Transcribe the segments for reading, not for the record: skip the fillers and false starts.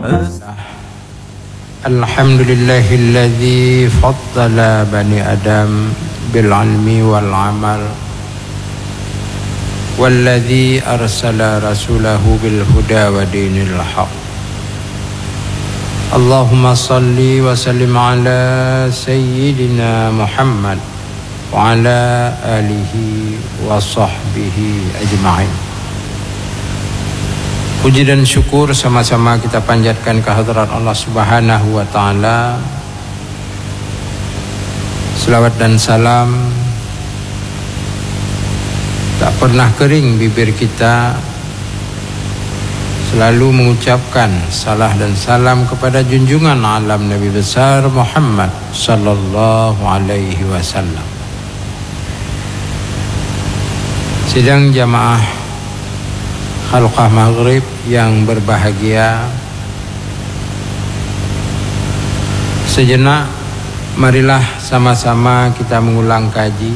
Alhamdulillahilladzi faddala bani Adam bil ilmi wal amal walladzi arsala rasulahu bil huda wa dinil haq. Allahumma salli wa sallim ala sayyidina Muhammad wa ala alihi wa sahbihi ajma'in. Puji dan syukur sama-sama kita panjatkan kehadirat Allah Subhanahu wa taala. Selawat dan salam tak pernah kering bibir kita, selalu mengucapkan salah dan salam kepada junjungan alam Nabi besar Muhammad sallallahu alaihi wasallam. Sidang jamaah Halqah Maghrib yang berbahagia, sejenak marilah sama-sama kita mengulang kaji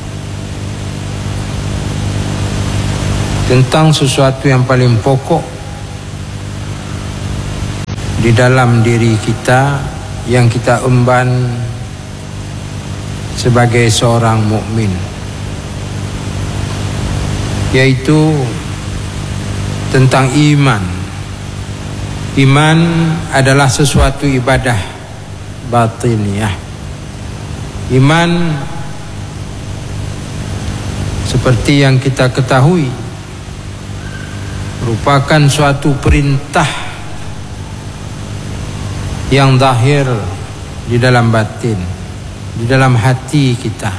tentang sesuatu yang paling pokok di dalam diri kita yang kita emban sebagai seorang mukmin, yaitu tentang iman. Iman adalah sesuatu ibadah batiniyah. Iman seperti yang kita ketahui merupakan suatu perintah yang zahir di dalam batin, di dalam hati kita.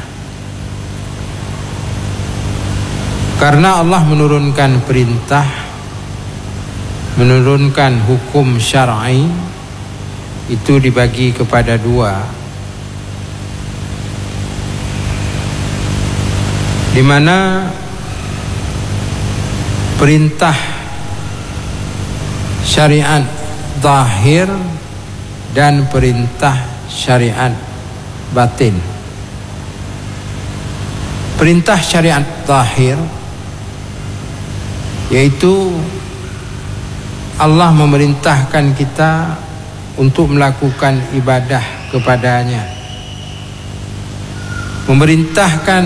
Karena Allah menurunkan perintah, menurunkan hukum syar'i, itu dibagi kepada dua, di mana perintah syariat zahir dan perintah syariat batin. Perintah syariat zahir yaitu Allah memerintahkan kita untuk melakukan ibadah kepadanya, memerintahkan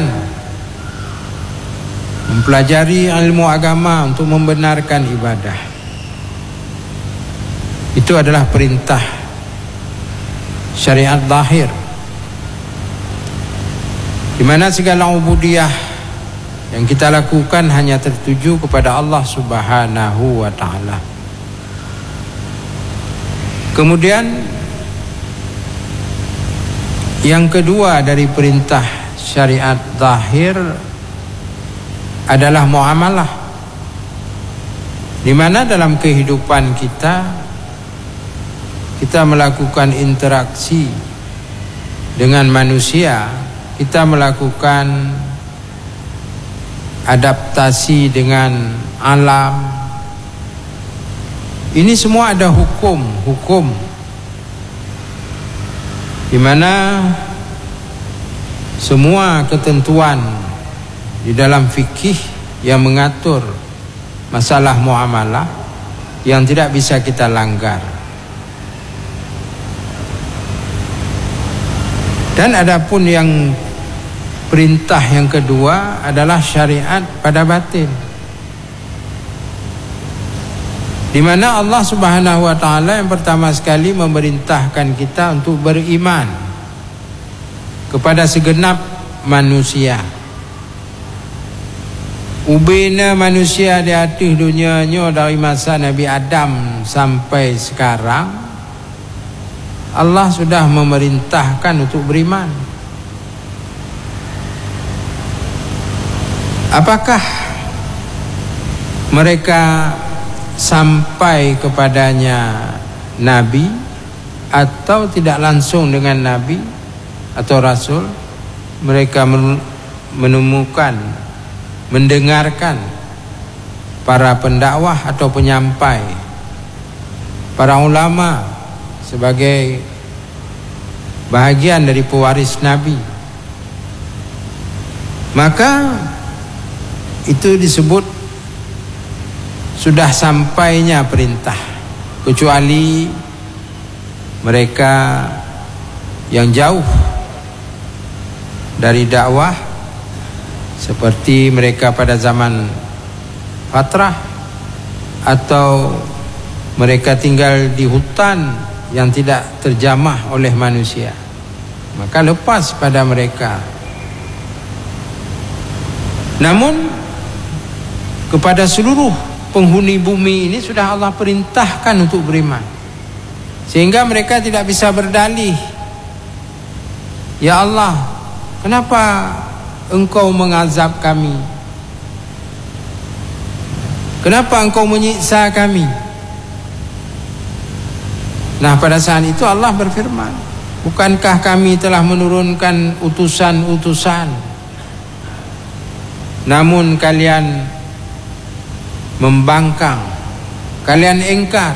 mempelajari ilmu agama untuk membenarkan ibadah. Itu adalah perintah syariat zahir, di mana segala ubudiyah yang kita lakukan hanya tertuju kepada Allah Subhanahu wa taala. Kemudian yang kedua dari perintah syariat zahir adalah muamalah, di mana dalam kehidupan kita melakukan interaksi dengan manusia, kita melakukan adaptasi dengan alam. Ini semua ada hukum di mana semua ketentuan di dalam fikih yang mengatur masalah muamalah yang tidak bisa kita langgar. Dan adapun yang perintah yang kedua adalah syariat pada batin, di mana Allah Subhanahu wa taala yang pertama sekali memerintahkan kita untuk beriman kepada segenap manusia. Ubina manusia di atas dunianya dari masa Nabi Adam sampai sekarang, Allah sudah memerintahkan untuk beriman. Apakah mereka sampai kepadanya Nabi atau tidak langsung dengan Nabi atau Rasul? Mereka menemukan, mendengarkan para pendakwah atau penyampai, para ulama sebagai bahagian dari pewaris Nabi. Maka itu disebut sudah sampainya perintah. kecuali mereka yang jauh dari dakwah, seperti mereka pada zaman fatrah, atau mereka tinggal di hutan yang tidak terjamah oleh manusia, maka lepas pada mereka. Namun kepada seluruh penghuni bumi ini sudah Allah perintahkan untuk beriman, sehingga mereka tidak bisa berdalih, ya Allah, kenapa Engkau mengazab kami? Kenapa Engkau menyiksa kami? Nah, pada saat itu Allah berfirman, bukankah kami telah menurunkan utusan-utusan, namun kalian membangkang, kalian engkar.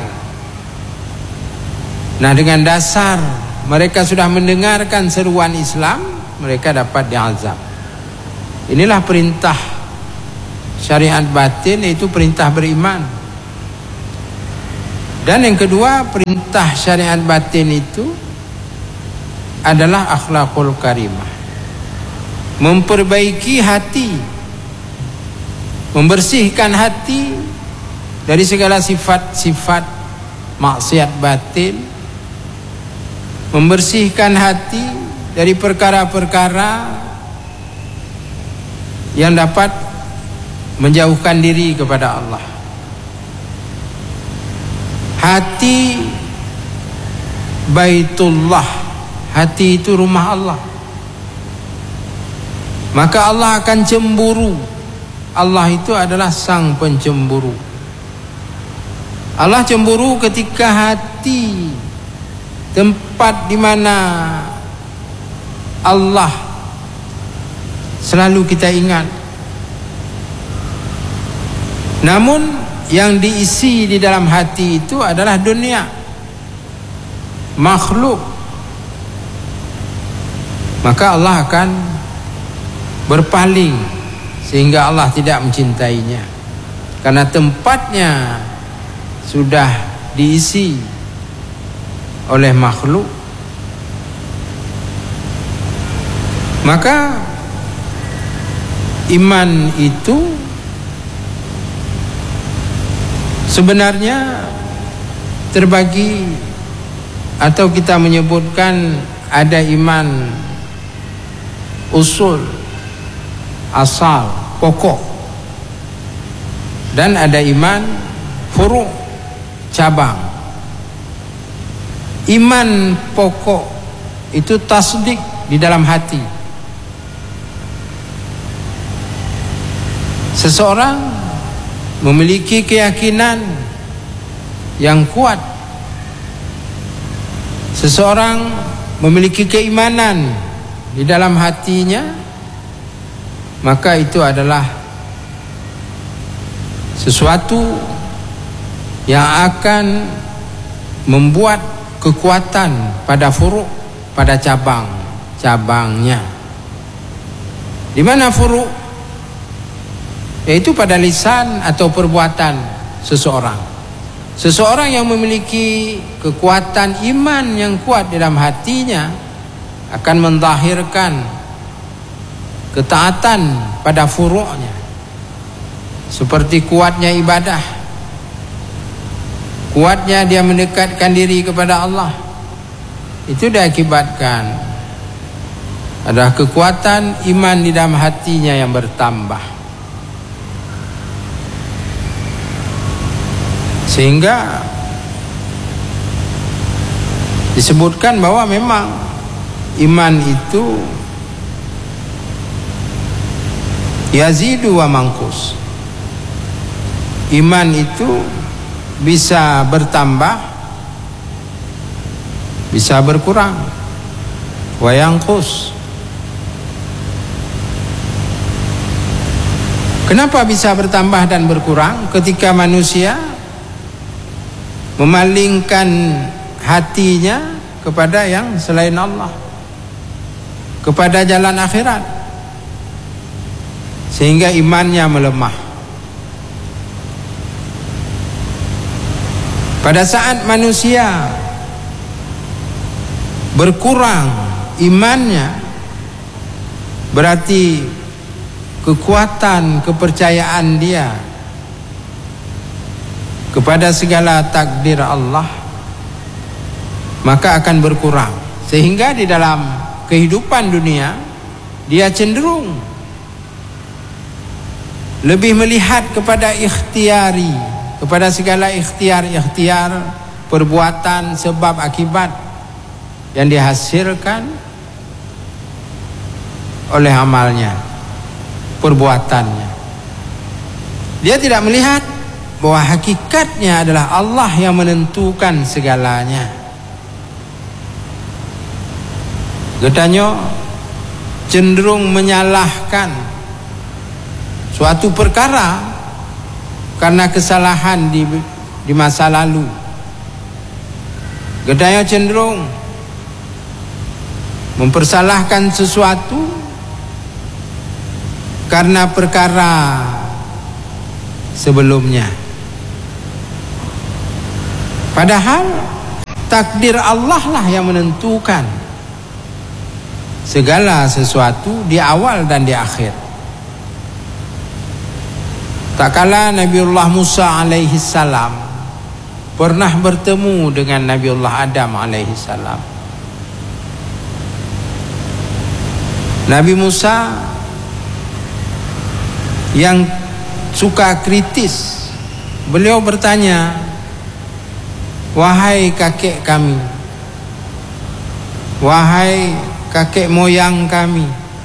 Nah, dengan dasar mereka sudah mendengarkan seruan Islam, mereka dapat diazab. Inilah perintah syariat batin, yaitu perintah beriman. Dan yang kedua, perintah syariat batin itu adalah akhlakul karimah, memperbaiki hati, membersihkan hati dari segala sifat-sifat maksiat batin, membersihkan hati dari perkara-perkara yang dapat menjauhkan diri kepada Allah. Hati Baitullah, hati itu rumah Allah, maka Allah akan cemburu. Allah itu adalah sang pencemburu. Allah cemburu ketika hati, tempat di mana Allah selalu kita ingat, namun yang diisi di dalam hati itu adalah dunia, makhluk, maka Allah akan berpaling, sehingga Allah tidak mencintainya, karena tempatnya sudah diisi oleh makhluk. Maka iman itu sebenarnya terbagi, atau kita menyebutkan ada iman usul, asal, pokok, dan ada iman furu', cabang. Iman pokok itu tasdik di dalam hati. Seseorang memiliki keyakinan yang kuat, seseorang memiliki keimanan di dalam hatinya, maka itu adalah sesuatu yang akan membuat kekuatan pada furu', pada cabang-cabangnya. Di mana furu'? Yaitu pada lisan atau perbuatan seseorang. Seseorang yang memiliki kekuatan iman yang kuat dalam hatinya akan menzahirkan ketaatan pada furu'nya, seperti kuatnya ibadah, kuatnya dia mendekatkan diri kepada Allah. Itu diakibatkan adalah kekuatan iman di dalam hatinya yang bertambah, sehingga disebutkan bahwa memang iman itu yazidu wa mangkus. Iman itu bisa bertambah, bisa berkurang. Wa yangkus. Kenapa bisa bertambah dan berkurang? Ketika manusia memalingkan hatinya kepada yang selain Allah, kepada jalan akhirat, sehingga imannya melemah. Pada saat manusia berkurang imannya, berarti kekuatan kepercayaan dia kepada segala takdir Allah maka akan berkurang, sehingga di dalam kehidupan dunia dia cenderung lebih melihat kepada ikhtiari, kepada segala ikhtiar perbuatan sebab akibat yang dihasilkan oleh amalnya, perbuatannya. Dia tidak melihat bahwa hakikatnya adalah Allah yang menentukan segalanya. Gedanyo cenderung menyalahkan suatu perkara karena kesalahan di masa lalu. Gedanyo cenderung mempersalahkan sesuatu karena perkara sebelumnya. Padahal takdir Allah lah yang menentukan segala sesuatu di awal dan di akhir. Tak kala Nabiullah Musa alaihi salam pernah bertemu dengan Nabiullah Adam alaihi salam. Nabi Musa yang suka kritis, beliau bertanya, "Wahai kakek kami, wahai kakek moyang kami,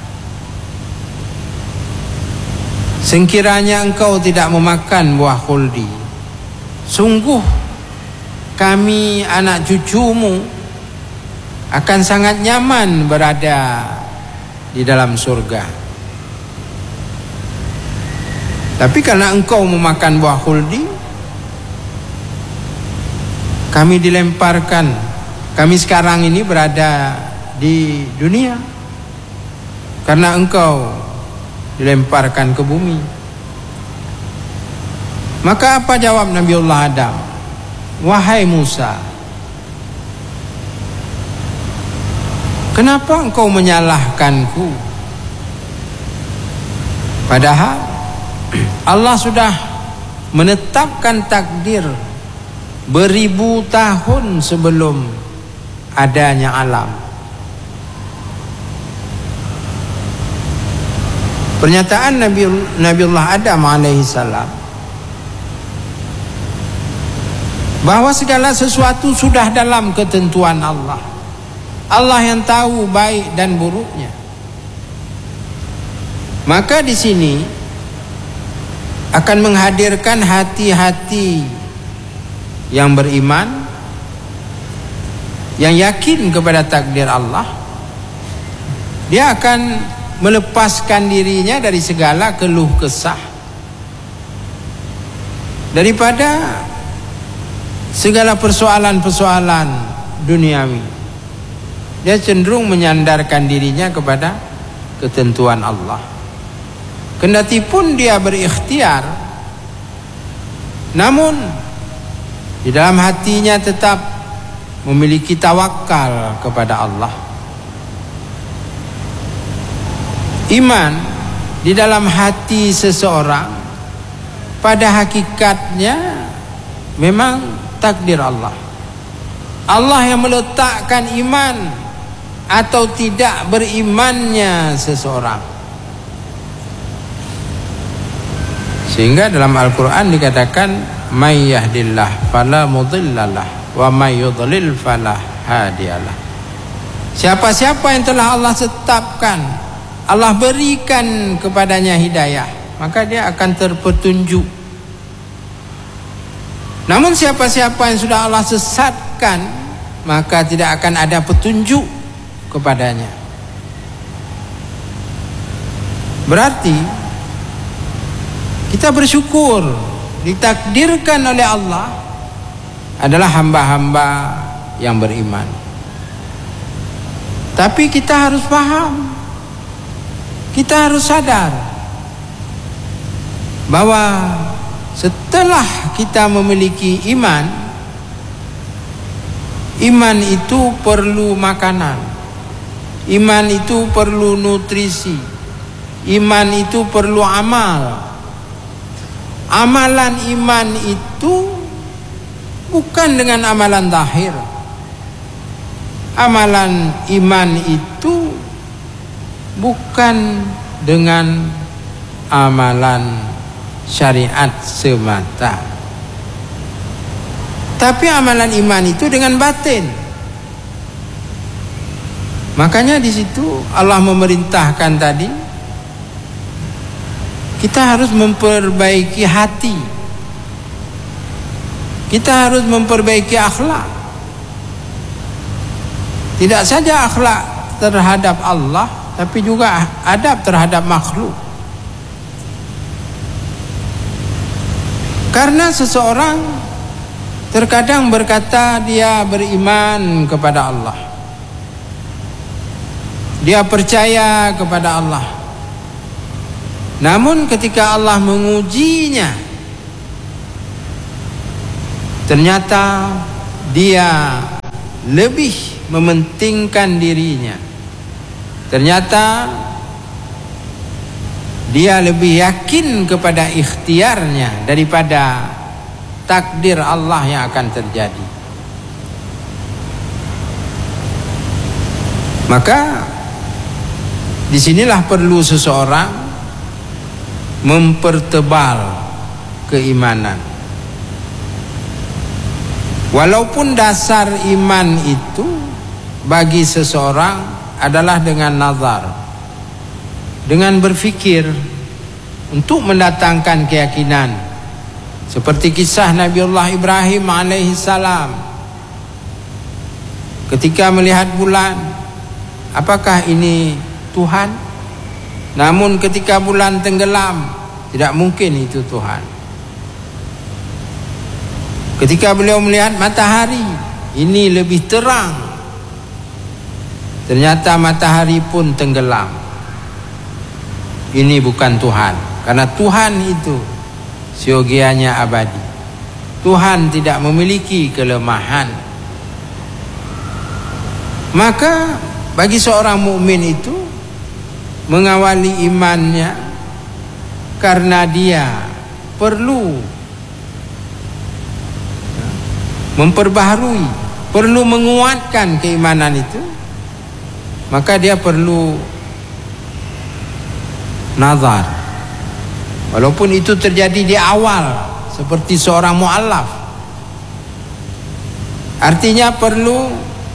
sekiranya engkau tidak memakan buah khuldi, sungguh kami anak cucumu akan sangat nyaman berada di dalam surga. Tapi karena engkau memakan buah khuldi, kami dilemparkan. Kami sekarang ini berada di dunia karena engkau dilemparkan ke bumi." Maka apa jawab Nabiullah Adam? "Wahai Musa, kenapa engkau menyalahkanku? Padahal Allah sudah menetapkan takdir beribu tahun sebelum adanya alam." Pernyataan Nabiullah Adam alaihissalam bahwa segala sesuatu sudah dalam ketentuan Allah. Allah yang tahu baik dan buruknya. Maka di sini akan menghadirkan hati-hati yang beriman, yang yakin kepada takdir Allah. Dia akan melepaskan dirinya dari segala keluh kesah, daripada segala persoalan-persoalan duniawi. Dia cenderung menyandarkan dirinya kepada ketentuan Allah. Kendati pun dia berikhtiar, namun di dalam hatinya tetap memiliki tawakal kepada Allah. Iman di dalam hati seseorang pada hakikatnya memang takdir Allah. Allah yang meletakkan iman atau tidak berimannya seseorang. Sehingga dalam Al-Quran dikatakan, "May yahdillah fala mudhillalah wa may yudlil fala hadiyalah." Siapa-siapa yang telah Allah tetapkan, Allah berikan kepadanya hidayah, maka dia akan terpetunjuk. Namun siapa-siapa yang sudah Allah sesatkan, maka tidak akan ada petunjuk kepadanya. Berarti kita bersyukur ditakdirkan oleh Allah adalah hamba-hamba yang beriman. Tapi kita harus paham, kita harus sadar bahwa setelah kita memiliki iman, Iman itu perlu makanan, iman itu perlu nutrisi, iman itu perlu amal. Amalan iman itu bukan dengan amalan zahir. Amalan iman itu bukan dengan amalan syariat semata, tapi amalan iman itu dengan batin. Makanya di situ Allah memerintahkan tadi, kita harus memperbaiki hati, kita harus memperbaiki akhlak. Tidak saja akhlak terhadap Allah, tapi juga adab terhadap makhluk. Karena seseorang terkadang berkata dia beriman kepada Allah, dia percaya kepada Allah, namun ketika Allah mengujinya, ternyata dia lebih mementingkan dirinya. Ternyata dia lebih yakin kepada ikhtiarnya daripada takdir Allah yang akan terjadi. Maka disinilah perlu seseorang mempertebal keimanan. Walaupun dasar iman itu bagi seseorang adalah dengan nazar, dengan berfikir untuk mendatangkan keyakinan. Seperti kisah Nabiullah Ibrahim alaihissalam, ketika melihat bulan, apakah ini Tuhan? Namun ketika bulan tenggelam, tidak mungkin itu Tuhan. Ketika beliau melihat matahari, ini lebih terang, ternyata matahari pun tenggelam. Ini bukan Tuhan, karena Tuhan itu siogianya abadi. Tuhan tidak memiliki kelemahan. Maka bagi seorang mukmin itu mengawali imannya karena dia perlu memperbaharui, perlu menguatkan keimanan itu, maka dia perlu nazar. Walaupun itu terjadi di awal, seperti seorang mu'allaf, artinya perlu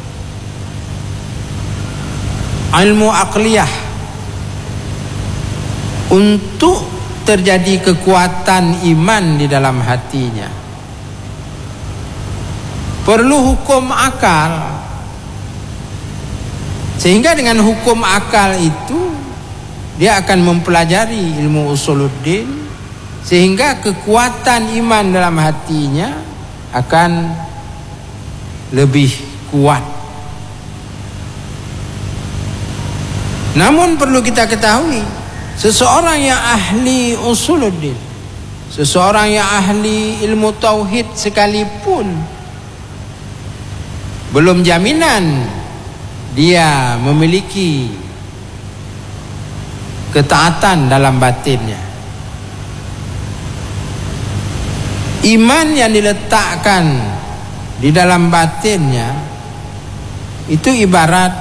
ilmu aqliyah untuk terjadi kekuatan iman di dalam hatinya. Perlu hukum akal, sehingga dengan hukum akal itu dia akan mempelajari ilmu usuluddin, sehingga kekuatan iman dalam hatinya akan lebih kuat. Namun perlu kita ketahui, seseorang yang ahli usuluddin, seseorang yang ahli ilmu tauhid sekalipun, belum jaminan dia memiliki ketaatan dalam batinnya. Iman yang diletakkan di dalam batinnya itu ibarat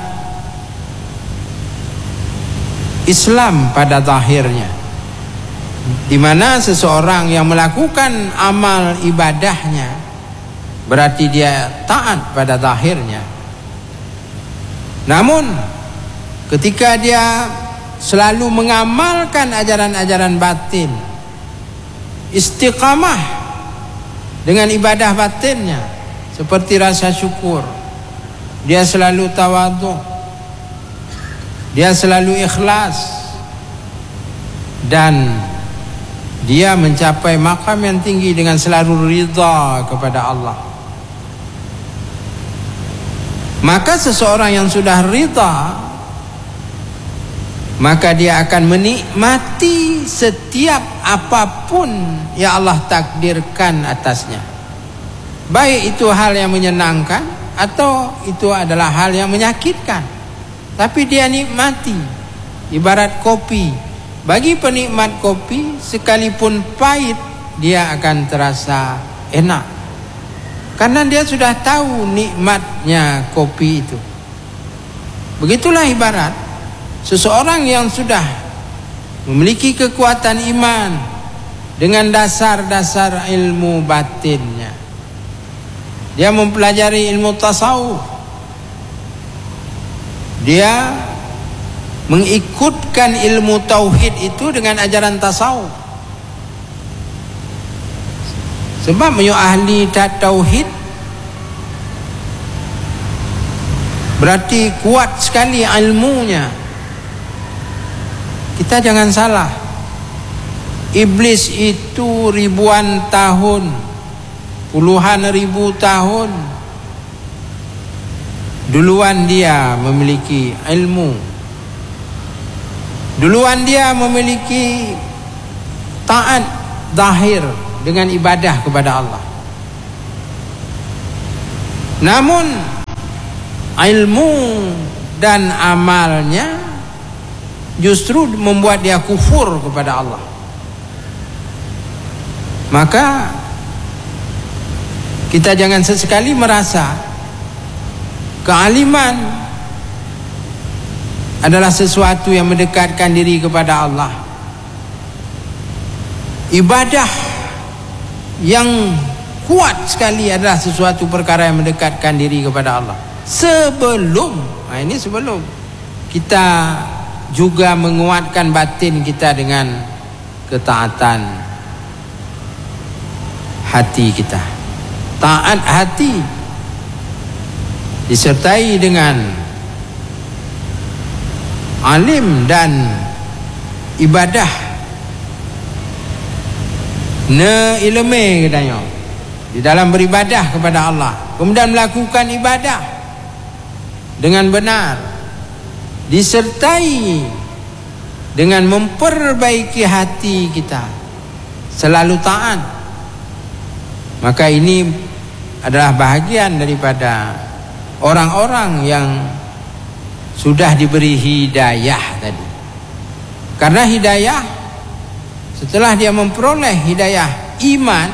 Islam pada zahirnya, di mana seseorang yang melakukan amal ibadahnya berarti dia taat pada zahirnya. Namun ketika dia selalu mengamalkan ajaran-ajaran batin, istiqamah dengan ibadah batinnya, seperti rasa syukur, dia selalu tawadhu, dia selalu ikhlas, dan dia mencapai maqam yang tinggi dengan selalu ridha kepada Allah. Maka seseorang yang sudah ridha, maka dia akan menikmati setiap apapun yang Allah takdirkan atasnya, baik itu hal yang menyenangkan atau itu adalah hal yang menyakitkan, tapi dia nikmati. Ibarat kopi, bagi penikmat kopi sekalipun pahit dia akan terasa enak, karena dia sudah tahu nikmatnya kopi itu. Begitulah ibarat seseorang yang sudah memiliki kekuatan iman dengan dasar-dasar ilmu batinnya. Dia mempelajari ilmu tasawuf. Dia mengikutkan ilmu tauhid itu dengan ajaran tasawuf. Sebab ahli tauhid berarti kuat sekali ilmunya. Kita jangan salah. Iblis itu ribuan tahun, puluhan ribu tahun duluan dia memiliki ilmu, duluan dia memiliki taat zahir dengan ibadah kepada Allah. Namun ilmu dan amalnya justru membuat dia kufur kepada Allah. Maka kita jangan sesekali merasa kealiman adalah sesuatu yang mendekatkan diri kepada Allah. Ibadah yang kuat sekali adalah sesuatu perkara yang mendekatkan diri kepada Allah. Sebelum kita juga menguatkan batin kita dengan ketaatan hati kita. Taat hati disertai dengan alim dan ibadah ilme katanya di dalam beribadah kepada Allah, kemudian melakukan ibadah dengan benar, disertai dengan memperbaiki hati kita, selalu taat. Maka ini adalah bahagian daripada orang-orang yang sudah diberi hidayah tadi. Karena hidayah, setelah dia memperoleh hidayah iman,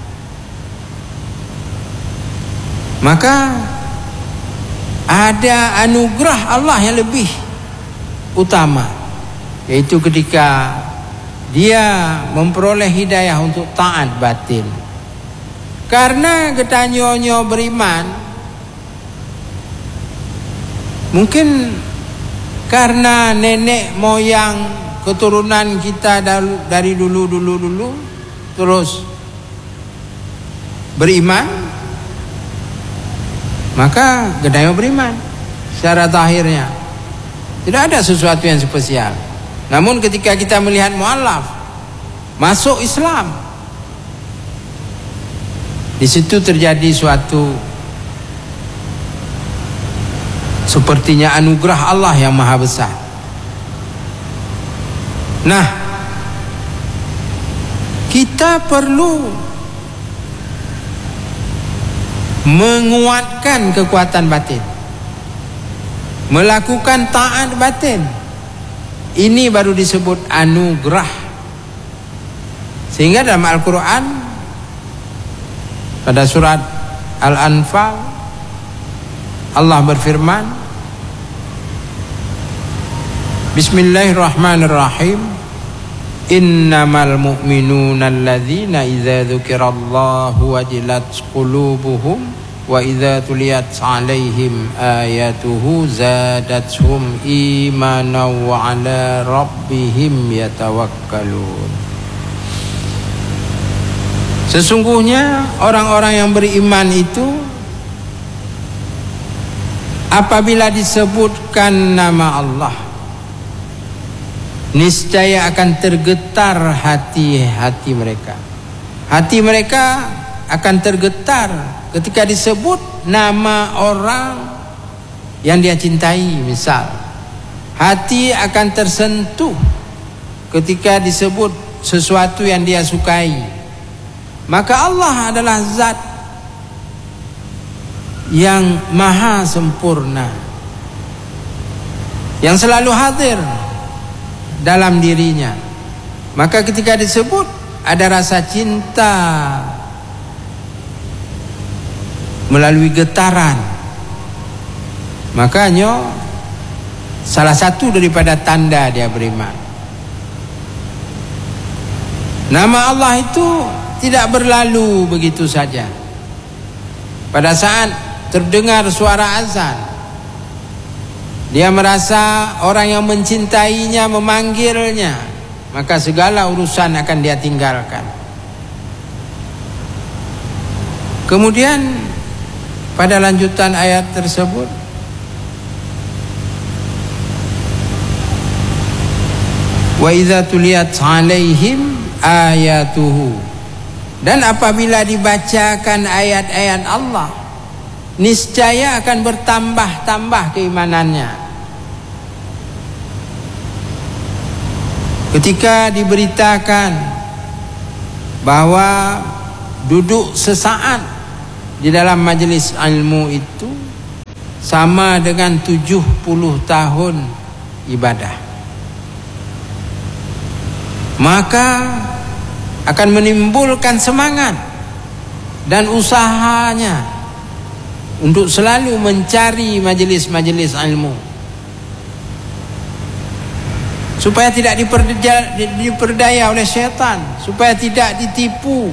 maka ada anugerah Allah yang lebih utama, yaitu ketika dia memperoleh hidayah untuk taat batin. Karena ketanyonyo beriman, mungkin karena nenek moyang keturunan kita dari dulu terus beriman, maka gedayo beriman secara zahirnya. Tidak ada sesuatu yang spesial. Namun ketika kita melihat mualaf masuk Islam, di situ terjadi suatu sepertinya anugerah Allah yang maha besar. Nah, kita perlu menguatkan kekuatan batin, melakukan taat batin. Ini baru disebut anugerah. Sehingga dalam Al-Quran pada surat Al-Anfal Allah berfirman, Bismillahirrahmanirrahim, Innamal mu'minuna alladzina idza dzukirallahu wajilat qulubuhum wa idza tuliyat 'alaihim ayatuhu zadatuhum imanan wa 'ala rabbihim yatawakkalun. Sesungguhnya orang-orang yang beriman itu apabila disebutkan nama Allah, niscaya akan tergetar hati-hati mereka. Hati mereka akan tergetar ketika disebut nama orang yang dia cintai. Misal, hati akan tersentuh ketika disebut sesuatu yang dia sukai. Maka Allah adalah zat yang maha sempurna, yang selalu hadir dalam dirinya. Maka ketika disebut ada rasa cinta melalui getaran, makanya salah satu daripada tanda dia beriman. Nama Allah itu tidak berlalu begitu saja. Pada saat terdengar suara azan, dia merasa orang yang mencintainya memanggilnya, maka segala urusan akan dia tinggalkan. Kemudian pada lanjutan ayat tersebut, wa idza tuliyat 'alaihim ayatuhu, dan apabila dibacakan ayat-ayat Allah, niscaya akan bertambah-tambah keimanannya. Ketika diberitakan bahwa duduk sesaat di dalam majlis ilmu itu sama dengan 70 tahun ibadah, maka akan menimbulkan semangat dan usahanya untuk selalu mencari majlis-majlis ilmu, supaya tidak diperdaya oleh syaitan, supaya tidak ditipu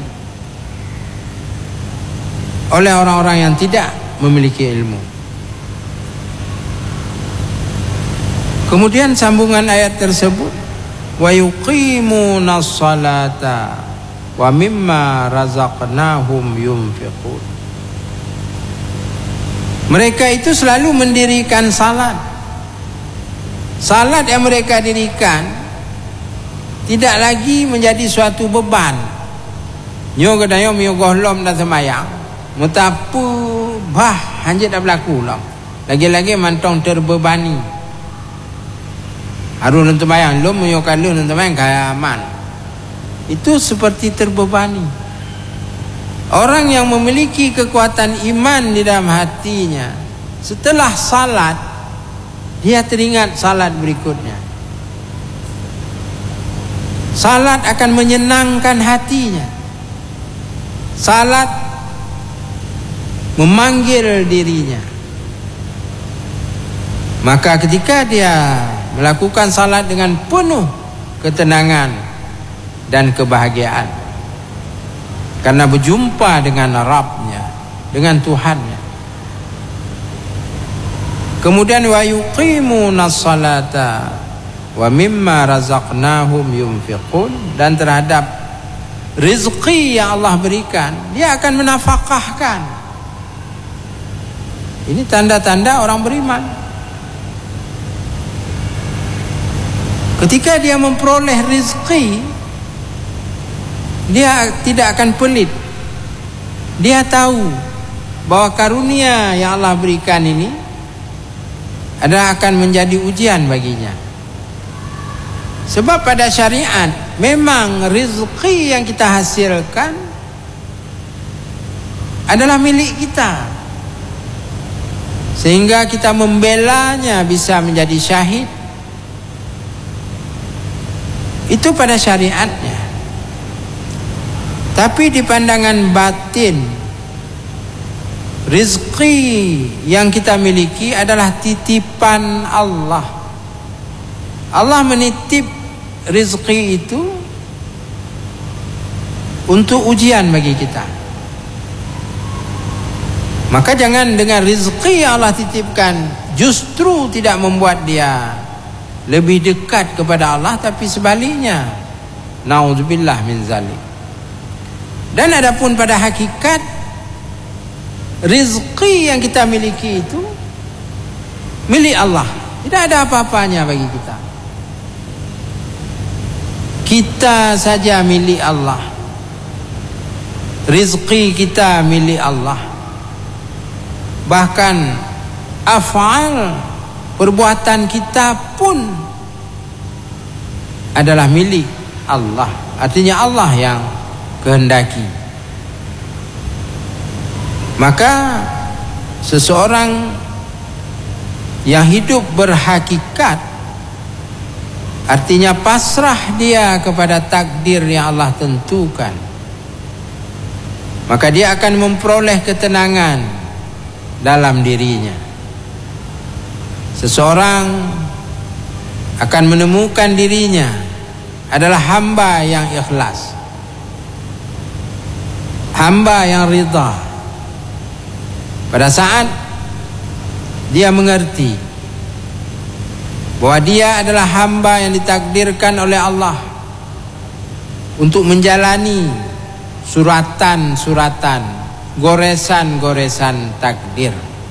oleh orang-orang yang tidak memiliki ilmu. Kemudian sambungan ayat tersebut, wa yuqimuna sholata wa mimma razaqnahum yunfiqun. Mereka itu selalu mendirikan salat. Salat yang mereka dirikan tidak lagi menjadi suatu beban. Nyo kadang mio gohlom dan semayang, mutapu bah hanjit dah berlaku lah. Lagi-lagi mantong terbebani. Harun untuk bayang lo menyokan lo untuk bayang kaya aman. Itu seperti terbebani. Orang yang memiliki kekuatan iman di dalam hatinya, setelah salat dia teringat salat berikutnya. Salat akan menyenangkan hatinya. Salat memanggil dirinya. Maka ketika dia melakukan salat dengan penuh ketenangan dan kebahagiaan, karena berjumpa dengan Rabbnya, dengan Tuhannya. Kemudian wa yuqimuna sholata wa mimma razaqnahum yunfiqun, dan terhadap rezeki yang Allah berikan dia akan menafkahkan. Ini tanda-tanda orang beriman. Ketika dia memperoleh rezeki, dia tidak akan pelit. Dia tahu bahwa karunia yang Allah berikan ini adalah akan menjadi ujian baginya. Sebab pada syariat memang rezeki yang kita hasilkan adalah milik kita, sehingga kita membelanya bisa menjadi syahid. Itu pada syariatnya. Tapi di pandangan batin, rezeki yang kita miliki adalah titipan Allah. Allah menitip rezeki itu untuk ujian bagi kita. Maka jangan dengan rezeki yang Allah titipkan justru tidak membuat dia lebih dekat kepada Allah, tapi sebaliknya. Nauzubillah min zalik. Dan adapun pada hakikat, rezeki yang kita miliki itu milik Allah. Tidak ada apa-apanya bagi kita. Kita saja milik Allah. Rezeki kita milik Allah. Bahkan af'al, perbuatan kita pun adalah milik Allah. Artinya Allah yang kehendaki. Maka seseorang yang hidup berhakikat, artinya pasrah dia kepada takdir yang Allah tentukan, maka dia akan memperoleh ketenangan dalam dirinya. Seseorang akan menemukan dirinya adalah hamba yang ikhlas, hamba yang ridha. Pada saat dia mengerti bahwa dia adalah hamba yang ditakdirkan oleh Allah untuk menjalani suratan-suratan, goresan-goresan takdir,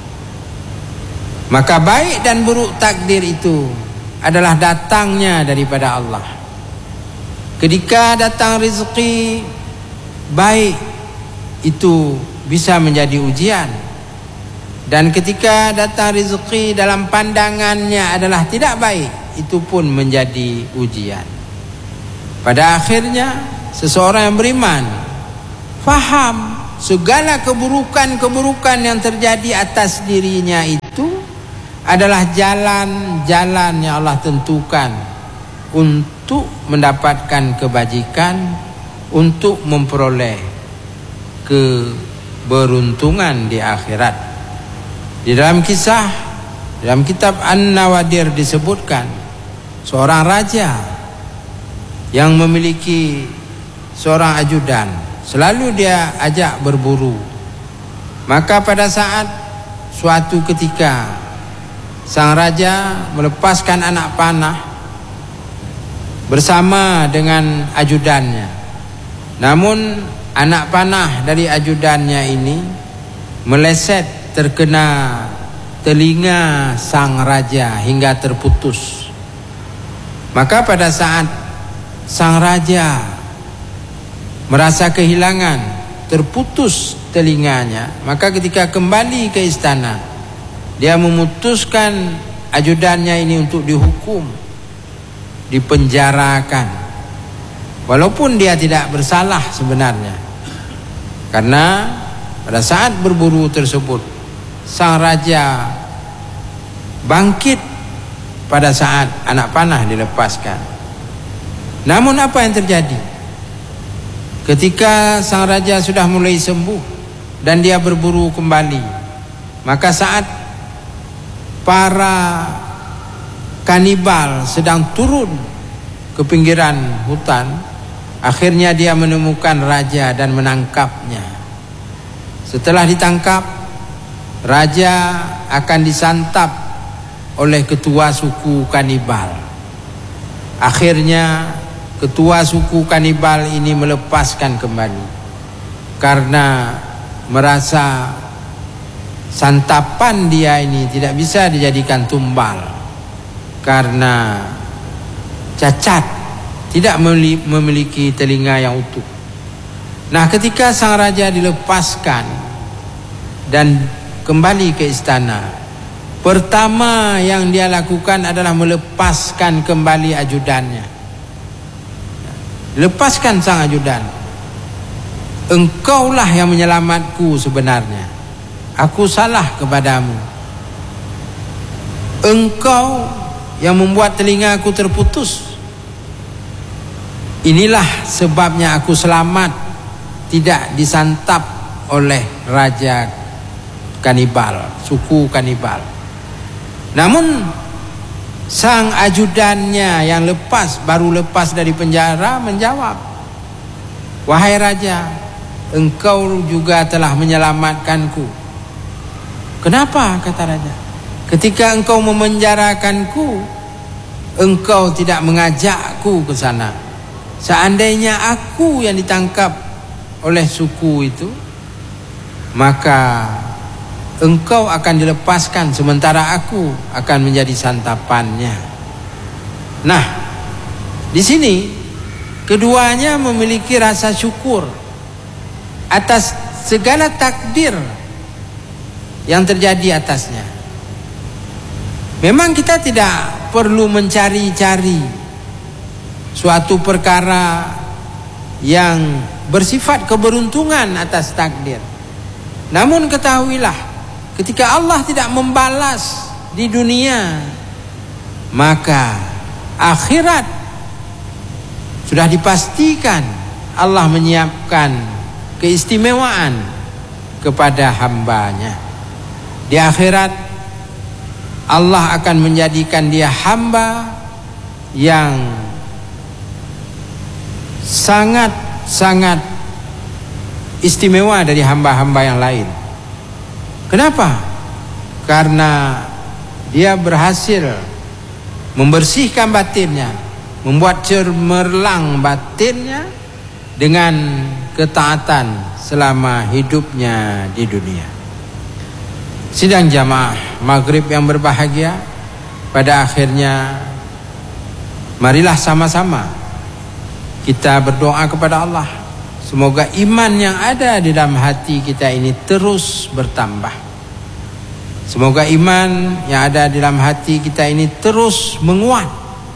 maka baik dan buruk takdir itu adalah datangnya daripada Allah. Ketika datang rezeki baik, itu bisa menjadi ujian, dan ketika datang rezeki dalam pandangannya adalah tidak baik, itu pun menjadi ujian. Pada akhirnya seseorang yang beriman faham segala keburukan-keburukan yang terjadi atas dirinya itu adalah jalan-jalan yang Allah tentukan untuk mendapatkan kebajikan, untuk memperoleh keberuntungan di akhirat. Di dalam kisah, dalam kitab An-Nawadir disebutkan seorang raja yang memiliki seorang ajudan, selalu dia ajak berburu. Maka pada saat suatu ketika sang raja melepaskan anak panah bersama dengan ajudannya, namun anak panah dari ajudannya ini meleset terkena telinga sang raja hingga terputus. Maka pada saat sang raja merasa kehilangan, terputus telinganya, maka ketika kembali ke istana, dia memutuskan ajudannya ini untuk dihukum, dipenjarakan, walaupun dia tidak bersalah sebenarnya. Karena pada saat berburu tersebut sang raja bangkit pada saat anak panah dilepaskan. Namun apa yang terjadi? Ketika sang raja sudah mulai sembuh dan dia berburu kembali, maka saat para kanibal sedang turun ke pinggiran hutan, akhirnya dia menemukan raja dan menangkapnya. Setelah ditangkap, raja akan disantap oleh ketua suku kanibal. Akhirnya ketua suku kanibal ini melepaskan kembali, karena merasa santapan dia ini tidak bisa dijadikan tumbal karena cacat, tidak memiliki telinga yang utuh. Nah, ketika sang raja dilepaskan dan kembali ke istana, pertama yang dia lakukan adalah melepaskan kembali ajudannya. Lepaskan sang ajudan. Engkaulah yang menyelamatku sebenarnya. Aku salah kepadamu. Engkau yang membuat telingaku terputus. Inilah sebabnya aku selamat, tidak disantap oleh raja kanibal, suku kanibal. Namun sang ajudannya yang baru lepas dari penjara menjawab, "Wahai raja, engkau juga telah menyelamatkanku." "Kenapa?" kata raja. "Ketika engkau memenjarakanku, engkau tidak mengajakku ke sana. Seandainya aku yang ditangkap oleh suku itu, maka engkau akan dilepaskan, sementara aku akan menjadi santapannya." Nah, di sini keduanya memiliki rasa syukur atas segala takdir yang terjadi atasnya. Memang kita tidak perlu mencari-cari suatu perkara yang bersifat keberuntungan atas takdir. Namun ketahuilah ketika Allah tidak membalas di dunia, maka akhirat sudah dipastikan Allah menyiapkan keistimewaan kepada hambanya. Di akhirat Allah akan menjadikan dia hamba yang sangat istimewa dari hamba-hamba yang lain. Kenapa? Karena dia berhasil membersihkan batinnya, membuat cemerlang batinnya dengan ketaatan selama hidupnya di dunia. Sidang jamaah maghrib yang berbahagia, pada akhirnya marilah sama-sama kita berdoa kepada Allah, semoga iman yang ada di dalam hati kita ini terus bertambah. Semoga iman yang ada di dalam hati kita ini terus menguat.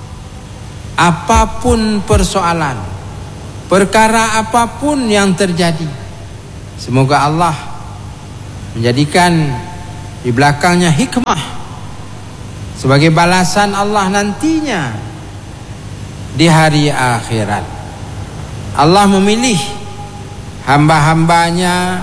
Apapun persoalan, perkara apapun yang terjadi, semoga Allah menjadikan di belakangnya hikmah sebagai balasan Allah nantinya di hari akhirat. Allah memilih hamba-hambanya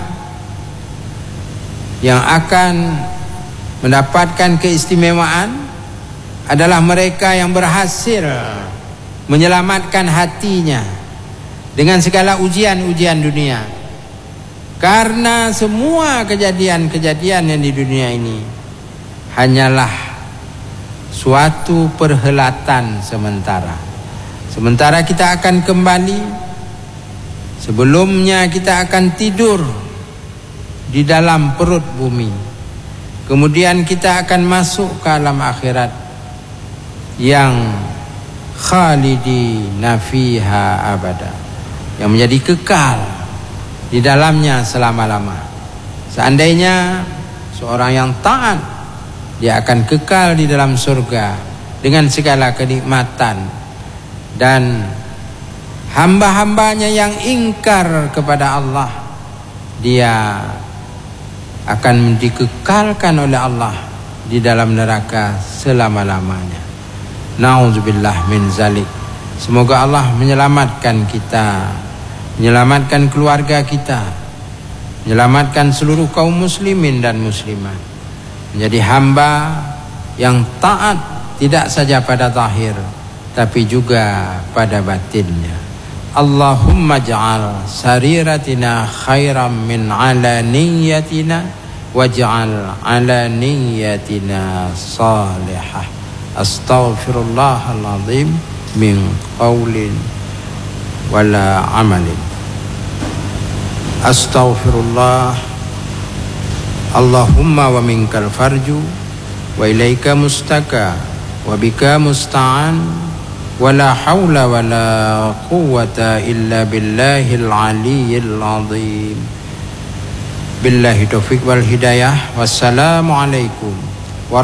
yang akan mendapatkan keistimewaan adalah mereka yang berhasil menyelamatkan hatinya dengan segala ujian-ujian dunia. Karena semua kejadian-kejadian yang di dunia ini hanyalah suatu perhelatan sementara. Sementara kita akan kembali, sebelumnya kita akan tidur di dalam perut bumi. Kemudian kita akan masuk ke alam akhirat yang khalidina fiha abada, yang menjadi kekal di dalamnya selama-lama. Seandainya seorang yang taat, dia akan kekal di dalam surga dengan segala kenikmatan. Dan hamba-hambanya yang ingkar kepada Allah, dia akan dikekalkan oleh Allah di dalam neraka selama-lamanya. Na'udzubillah min zalik. Semoga Allah menyelamatkan kita, menyelamatkan keluarga kita, menyelamatkan seluruh kaum muslimin dan muslimat, menjadi hamba yang taat tidak saja pada zahir tapi juga pada batinnya. Allahumma ja'al sariratina khairan min alaniyatina waj'al alaniyatina salihah. Astaghfirullahaladzim min qawlin wala amalin. Astaghfirullah. Allahumma wa minkal farju wa ilaika mustaka wa bika musta'an wa la hawla wa la quwwata illa billahil aliyyil azim. Billahi taufiq wal hidayah. Wassalamu alaikum